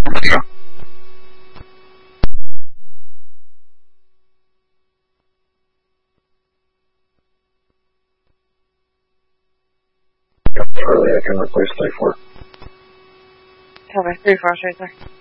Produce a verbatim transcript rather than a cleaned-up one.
Charlie, I can replace three four. Copy, three four, straight there.